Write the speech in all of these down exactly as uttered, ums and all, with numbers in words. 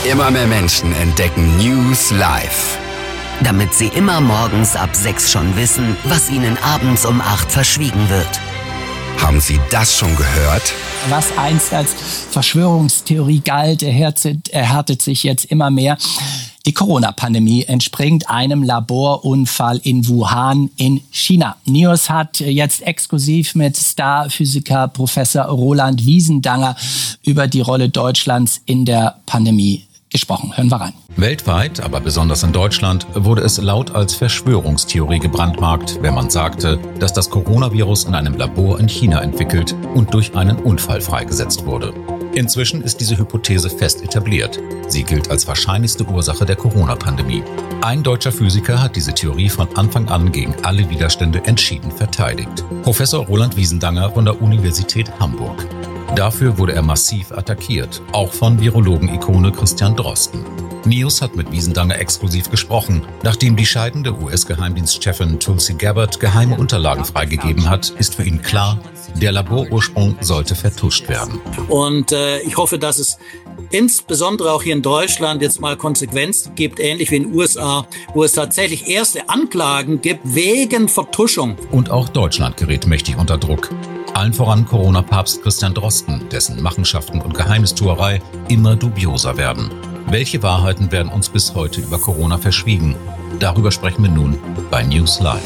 Immer mehr Menschen entdecken News Live. Damit sie immer morgens ab sechs schon wissen, was ihnen abends um acht verschwiegen wird. Haben Sie das schon gehört? Was einst als Verschwörungstheorie galt, erhärtet, erhärtet sich jetzt immer mehr. Die Corona-Pandemie entspringt einem Laborunfall in Wuhan in China. News hat jetzt exklusiv mit Starphysiker Professor Roland Wiesendanger über die Rolle Deutschlands in der Pandemie gesprochen. Hören wir rein. Weltweit, aber besonders in Deutschland, wurde es laut als Verschwörungstheorie gebrandmarkt, wenn man sagte, dass das Coronavirus in einem Labor in China entwickelt und durch einen Unfall freigesetzt wurde. Inzwischen ist diese Hypothese fest etabliert. Sie gilt als wahrscheinlichste Ursache der Corona-Pandemie. Ein deutscher Physiker hat diese Theorie von Anfang an gegen alle Widerstände entschieden verteidigt. Professor Roland Wiesendanger von der Universität Hamburg. Dafür wurde er massiv attackiert, auch von Virologen-Ikone Christian Drosten. News hat mit Wiesendanger exklusiv gesprochen, nachdem die scheidende U S-Geheimdienstchefin Tulsi Gabbard geheime Unterlagen freigegeben hat, ist für ihn klar, der Laborursprung sollte vertuscht werden. Und äh, ich hoffe, dass es insbesondere auch hier in Deutschland jetzt mal Konsequenzen gibt, ähnlich wie in den U S A, wo es tatsächlich erste Anklagen gibt wegen Vertuschung. Und auch Deutschland gerät mächtig unter Druck. Allen voran Corona-Papst Christian Drosten, dessen Machenschaften und Geheimnistuerei immer dubioser werden. Welche Wahrheiten werden uns bis heute über Corona verschwiegen? Darüber sprechen wir nun bei News Live.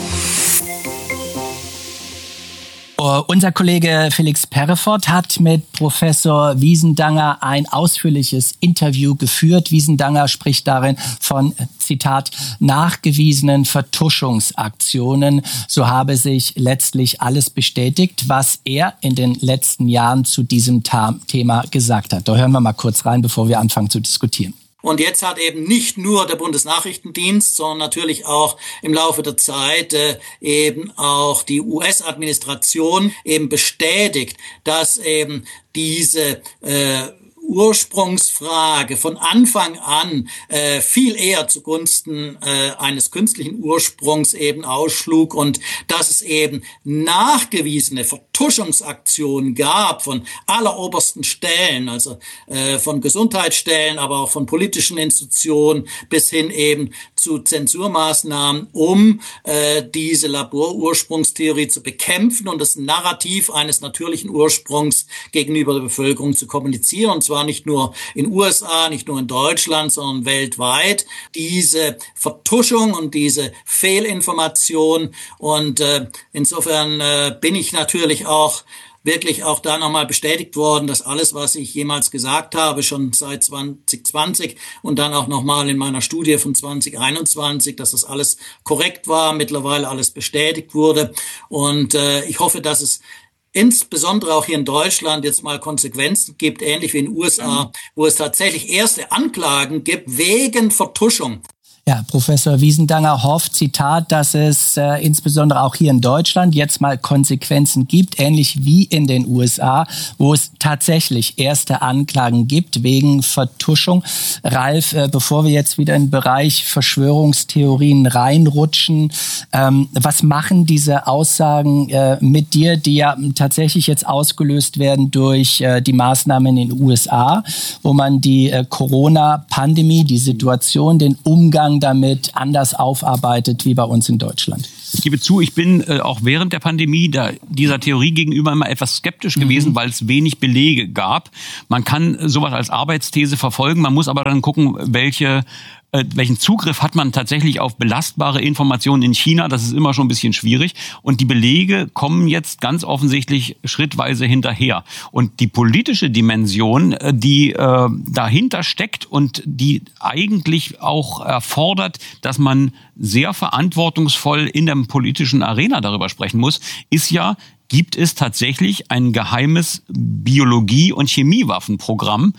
Uh, unser Kollege Felix Perrefort hat mit Professor Wiesendanger ein ausführliches Interview geführt. Wiesendanger spricht darin von, Zitat, nachgewiesenen Vertuschungsaktionen. So habe sich letztlich alles bestätigt, was er in den letzten Jahren zu diesem Thema gesagt hat. Da hören wir mal kurz rein, bevor wir anfangen zu diskutieren. Und jetzt hat eben nicht nur der Bundesnachrichtendienst, sondern natürlich auch im Laufe der Zeit äh, eben auch die U S-Administration eben bestätigt, dass eben diese äh, Ursprungsfrage von Anfang an äh, viel eher zugunsten äh, eines künstlichen Ursprungs eben ausschlug und dass es eben nachgewiesene Vertuschungsaktionen gab von allerobersten Stellen, also äh, von Gesundheitsstellen, aber auch von politischen Institutionen bis hin eben zu Zensurmaßnahmen, um äh, diese Laborursprungstheorie zu bekämpfen und das Narrativ eines natürlichen Ursprungs gegenüber der Bevölkerung zu kommunizieren, und zwar nicht nur in den U S A, nicht nur in Deutschland, sondern weltweit. Diese Vertuschung und diese Fehlinformation und äh, insofern äh, bin ich natürlich auch wirklich auch da nochmal bestätigt worden, dass alles, was ich jemals gesagt habe, schon seit zwanzig zwanzig und dann auch nochmal in meiner Studie von zwanzig einundzwanzig, dass das alles korrekt war, mittlerweile alles bestätigt wurde. Und äh, ich hoffe, dass es insbesondere auch hier in Deutschland jetzt mal Konsequenzen gibt, ähnlich wie in den U S A, wo es tatsächlich erste Anklagen gibt wegen Vertuschung. Ja, Professor Wiesendanger hofft, Zitat, dass es äh, insbesondere auch hier in Deutschland jetzt mal Konsequenzen gibt, ähnlich wie in den U S A, wo es tatsächlich erste Anklagen gibt wegen Vertuschung. Ralf, äh, bevor wir jetzt wieder in den Bereich Verschwörungstheorien reinrutschen, ähm, was machen diese Aussagen äh, mit dir, die ja tatsächlich jetzt ausgelöst werden durch äh, die Maßnahmen in den U S A, wo man die äh, Corona-Pandemie, die Situation, den Umgang damit anders aufarbeitet wie bei uns in Deutschland? Ich gebe zu, ich bin äh, auch während der Pandemie da, dieser Theorie gegenüber immer etwas skeptisch mhm. gewesen, weil es wenig Belege gab. Man kann sowas als Arbeitsthese verfolgen, man muss aber dann gucken, welche äh, welchen Zugriff hat man tatsächlich auf belastbare Informationen in China. Das ist immer schon ein bisschen schwierig. Und die Belege kommen jetzt ganz offensichtlich schrittweise hinterher. Und die politische Dimension, die äh, dahinter steckt und die eigentlich auch erfordert, dass man sehr verantwortungsvoll in der politischen Arena darüber sprechen muss, ist ja, gibt es tatsächlich ein geheimes Biologie- und Chemiewaffenprogramm,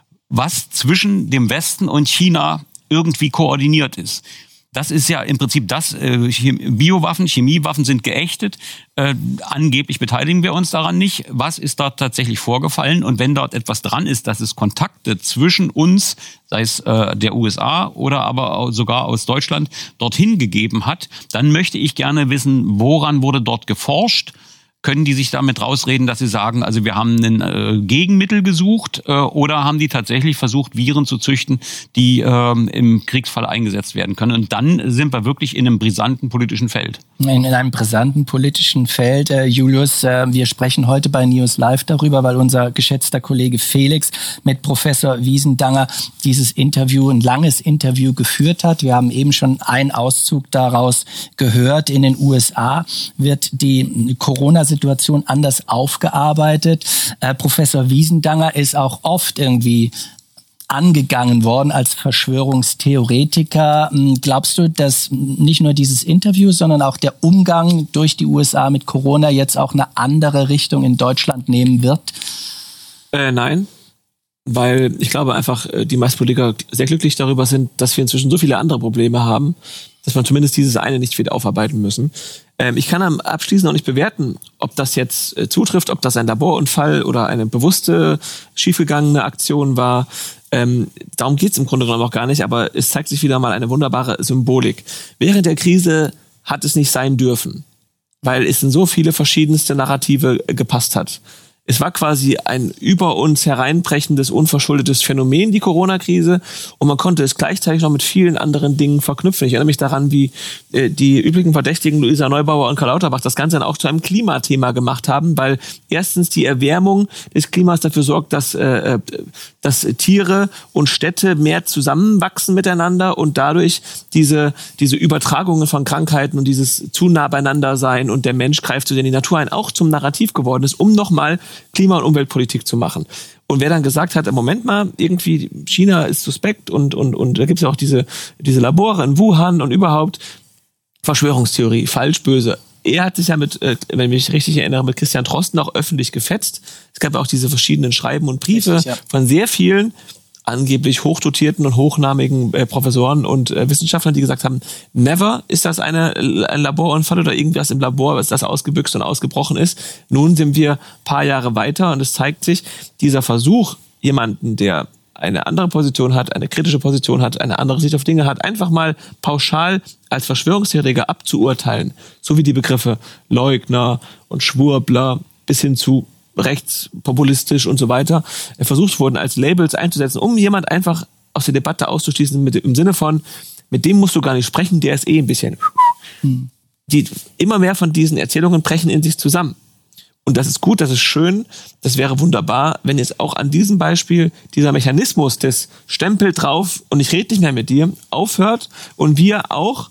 was zwischen dem Westen und China irgendwie koordiniert ist. Das ist ja im Prinzip das, äh, Biowaffen, Chemiewaffen sind geächtet, äh, angeblich beteiligen wir uns daran nicht. Was ist da tatsächlich vorgefallen? Und wenn dort etwas dran ist, dass es Kontakte zwischen uns, sei es äh, der U S A oder aber auch sogar aus Deutschland, dorthin gegeben hat, dann möchte ich gerne wissen, woran wurde dort geforscht? können die sich damit rausreden, dass sie sagen, also wir haben ein äh, Gegenmittel gesucht äh, oder haben die tatsächlich versucht, Viren zu züchten, die äh, im Kriegsfall eingesetzt werden können? Und dann sind wir wirklich in einem brisanten politischen Feld. In, in einem brisanten politischen Feld. Äh, Julius, äh, wir sprechen heute bei News Live darüber, weil unser geschätzter Kollege Felix mit Professor Wiesendanger dieses Interview, ein langes Interview geführt hat. Wir haben eben schon einen Auszug daraus gehört. In den U S A wird die Corona-Situation anders aufgearbeitet. Äh, Professor Wiesendanger ist auch oft irgendwie angegangen worden als Verschwörungstheoretiker. Glaubst du, dass nicht nur dieses Interview, sondern auch der Umgang durch die U S A mit Corona jetzt auch eine andere Richtung in Deutschland nehmen wird? Äh, nein, weil ich glaube einfach, die meisten Politiker sehr glücklich darüber sind, dass wir inzwischen so viele andere Probleme haben, dass man zumindest dieses eine nicht wieder aufarbeiten müssen. Ähm, ich kann am abschließend noch nicht bewerten, ob das jetzt äh, zutrifft, ob das ein Laborunfall oder eine bewusste, schiefgegangene Aktion war. Ähm, darum geht's im Grunde genommen auch gar nicht, aber es zeigt sich wieder mal eine wunderbare Symbolik. Während der Krise hat es nicht sein dürfen, weil es in so viele verschiedenste Narrative gepasst hat. Es war quasi ein über uns hereinbrechendes, unverschuldetes Phänomen, die Corona-Krise. Und man konnte es gleichzeitig noch mit vielen anderen Dingen verknüpfen. Ich erinnere mich daran, wie äh, die übrigen Verdächtigen Luisa Neubauer und Karl Lauterbach das Ganze dann auch zu einem Klimathema gemacht haben, weil erstens die Erwärmung des Klimas dafür sorgt, dass, äh, dass Tiere und Städte mehr zusammenwachsen miteinander und dadurch diese, diese Übertragungen von Krankheiten und dieses zu nah beieinander sein und der Mensch greift so in die Natur ein, auch zum Narrativ geworden ist, um nochmal Klima- und Umweltpolitik zu machen. Und wer dann gesagt hat, im Moment mal, irgendwie China ist suspekt und und und da gibt es ja auch diese diese Labore in Wuhan und überhaupt Verschwörungstheorie, falsch, böse. Er hat sich ja mit, äh, wenn ich mich richtig erinnere, mit Christian Drosten auch öffentlich gefetzt. Es gab auch diese verschiedenen Schreiben und Briefe richtig, ja. von sehr vielen angeblich hochdotierten und hochnamigen äh, Professoren und äh, Wissenschaftlern, die gesagt haben, never ist das eine, ein Laborunfall oder irgendwas im Labor, was das ausgebüxt und ausgebrochen ist. Nun sind wir ein paar Jahre weiter und es zeigt sich, dieser Versuch, jemanden, der eine andere Position hat, eine kritische Position hat, eine andere Sicht auf Dinge hat, einfach mal pauschal als Verschwörungstheoretiker abzuurteilen, so wie die Begriffe Leugner und Schwurbler bis hin zu rechtspopulistisch und so weiter versucht wurden, als Labels einzusetzen, um jemand einfach aus der Debatte auszuschließen, mit, im Sinne von, mit dem musst du gar nicht sprechen, der ist eh ein bisschen. Hm. Die, immer mehr von diesen Erzählungen brechen in sich zusammen. Und das ist gut, das ist schön, das wäre wunderbar, wenn jetzt auch an diesem Beispiel dieser Mechanismus des Stempel drauf und ich rede nicht mehr mit dir aufhört und wir auch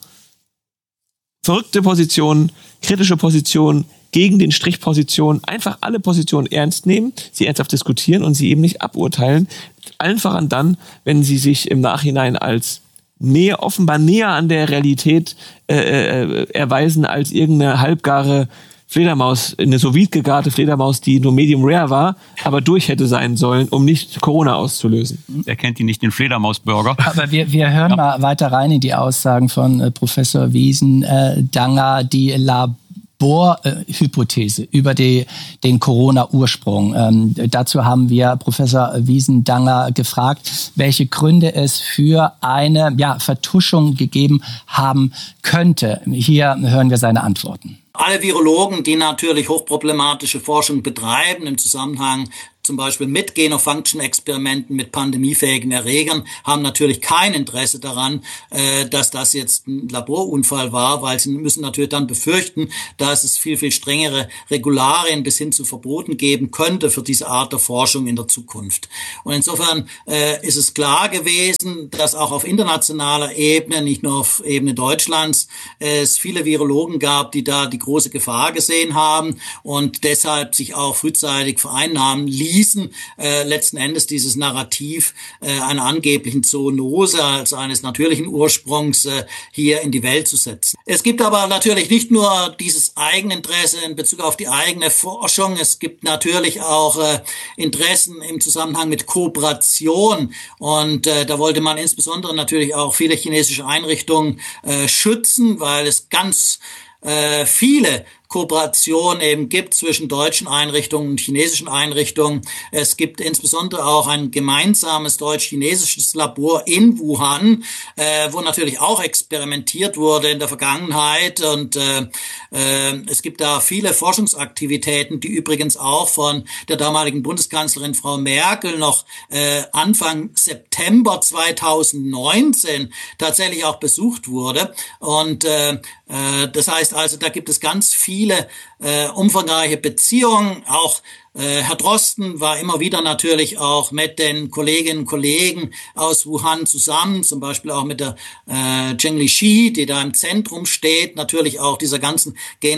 verrückte Positionen, kritische Positionen, gegen den Strich Positionen, einfach alle Positionen ernst nehmen, sie ernsthaft diskutieren und sie eben nicht aburteilen. Allen voran dann, wenn sie sich im Nachhinein als näher, offenbar näher an der Realität äh, äh, erweisen als irgendeine halbgare Fledermaus, eine sous-vide gegarte Fledermaus, die nur medium rare war, aber durch hätte sein sollen, um nicht Corona auszulösen. Er kennt die nicht, den Fledermausburger. Aber wir, wir hören ja. mal weiter rein in die Aussagen von äh, Professor Wiesendanger, die Labor Hypothese über die, den Corona-Ursprung. Ähm, dazu haben wir Professor Wiesendanger gefragt, welche Gründe es für eine ja, Vertuschung gegeben haben könnte. Hier hören wir seine Antworten. Alle Virologen, die natürlich hochproblematische Forschung betreiben im Zusammenhang zum Beispiel mit Gain-of-Function-Experimenten mit pandemiefähigen Erregern, haben natürlich kein Interesse daran, äh, dass das jetzt ein Laborunfall war, weil sie müssen natürlich dann befürchten, dass es viel, viel strengere Regularien bis hin zu Verboten geben könnte für diese Art der Forschung in der Zukunft. Und insofern äh, ist es klar gewesen, dass auch auf internationaler Ebene, nicht nur auf Ebene Deutschlands, äh, es viele Virologen gab, die da die große Gefahr gesehen haben und deshalb sich auch frühzeitig vereinnahmen ließen, Äh, letzten Endes dieses Narrativ äh, einer angeblichen Zoonose als eines natürlichen Ursprungs äh, hier in die Welt zu setzen. Es gibt aber natürlich nicht nur dieses Eigeninteresse in Bezug auf die eigene Forschung, es gibt natürlich auch äh, Interessen im Zusammenhang mit Kooperation und äh, da wollte man insbesondere natürlich auch viele chinesische Einrichtungen äh, schützen, weil es ganz äh, viele Kooperation eben gibt zwischen deutschen Einrichtungen und chinesischen Einrichtungen. Es gibt insbesondere auch ein gemeinsames deutsch-chinesisches Labor in Wuhan, äh, wo natürlich auch experimentiert wurde in der Vergangenheit. Und äh, äh, es gibt da viele Forschungsaktivitäten, die übrigens auch von der damaligen Bundeskanzlerin Frau Merkel noch äh, Anfang September zweitausendneunzehn tatsächlich auch besucht wurde. Und äh, äh, das heißt also, da gibt es ganz viele äh, umfangreiche Beziehungen. Auch äh, Herr Drosten war immer wieder natürlich auch mit den Kolleginnen und Kollegen aus Wuhan zusammen, zum Beispiel auch mit der äh, Zheng Lixi, die da im Zentrum steht, natürlich auch dieser ganzen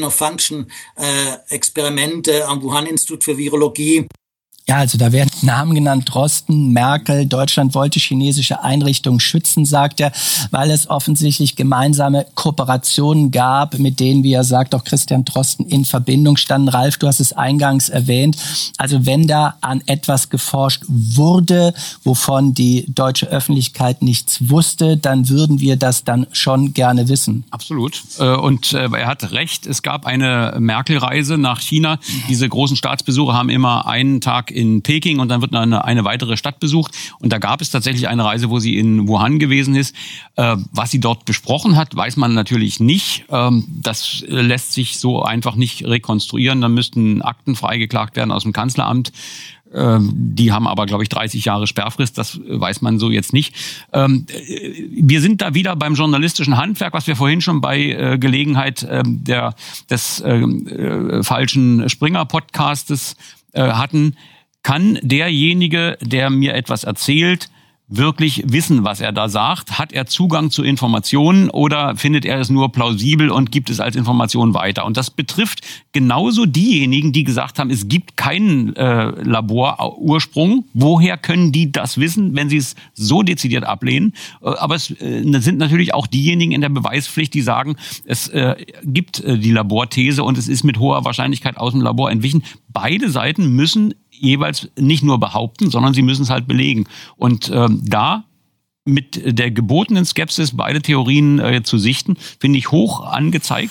Gain-of-Function-Experimente äh, am Wuhan-Institut für Virologie. Ja, also da werden Namen genannt, Drosten, Merkel, Deutschland wollte chinesische Einrichtungen schützen, sagt er, weil es offensichtlich gemeinsame Kooperationen gab, mit denen, wie er sagt, auch Christian Drosten in Verbindung standen. Ralf, du hast es eingangs erwähnt. Also wenn da an etwas geforscht wurde, wovon die deutsche Öffentlichkeit nichts wusste, dann würden wir das dann schon gerne wissen. Absolut. Und er hat recht, es gab eine Merkel-Reise nach China. Diese großen Staatsbesuche haben immer einen Tag in Peking und dann wird eine, eine weitere Stadt besucht. Und da gab es tatsächlich eine Reise, wo sie in Wuhan gewesen ist. Äh, was sie dort besprochen hat, weiß man natürlich nicht. Ähm, das lässt sich so einfach nicht rekonstruieren. Da müssten Akten freigeklagt werden aus dem Kanzleramt. Ähm, die haben aber, glaube ich, dreißig Jahre Sperrfrist. Das weiß man so jetzt nicht. Ähm, wir sind da wieder beim journalistischen Handwerk, was wir vorhin schon bei äh, Gelegenheit äh, der, des äh, äh, falschen Springer-Podcastes äh, hatten. Kann derjenige, der mir etwas erzählt, wirklich wissen, was er da sagt? Hat er Zugang zu Informationen oder findet er es nur plausibel und gibt es als Information weiter? Und das betrifft genauso diejenigen, die gesagt haben, es gibt keinen äh, Laborursprung. Woher können die das wissen, wenn sie es so dezidiert ablehnen? Aber es äh, sind natürlich auch diejenigen in der Beweispflicht, die sagen, es äh, gibt äh, die Laborthese und es ist mit hoher Wahrscheinlichkeit aus dem Labor entwichen. Beide Seiten müssen jeweils nicht nur behaupten, sondern sie müssen es halt belegen. Und ähm, da mit der gebotenen Skepsis beide Theorien äh, zu sichten, finde ich hoch angezeigt.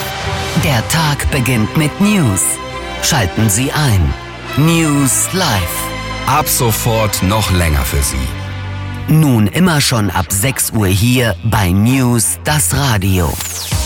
Der Tag beginnt mit News. Schalten Sie ein. News Live. Ab sofort noch länger für Sie. Nun immer schon ab sechs Uhr hier bei News das Radio.